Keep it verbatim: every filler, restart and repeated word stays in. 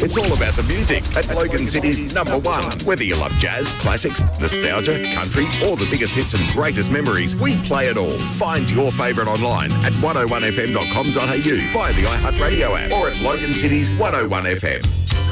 It's all about the music at Logan City's number one. Whether you love jazz, classics, nostalgia, country, or the biggest hits and greatest memories, we play it all. Find your favourite online at one oh one f m dot com dot a u via the iHeartRadio app or at Logan City's one oh one F M.